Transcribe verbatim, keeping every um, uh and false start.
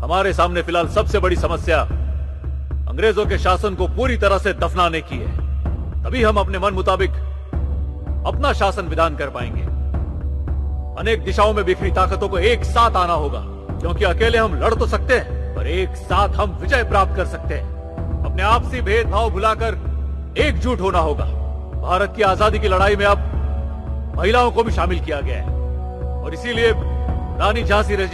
हमारे सामने फिलहाल सबसे बड़ी समस्या अंग्रेजों के शासन को पूरी तरह से दफनाने की है। तभी हम अपने मन मुताबिक अपना शासन विधान कर पाएंगे। अनेक दिशाओं में बिखरी ताकतों को एक साथ आना होगा, क्योंकि अकेले हम लड़ तो सकते हैं पर एक साथ हम विजय प्राप्त कर सकते हैं। अपने आपसी भेदभाव भुलाकर एकजुट होना होगा। भारत की आजादी की लड़ाई में अब महिलाओं को भी शामिल किया गया है और इसीलिए रानी झांसी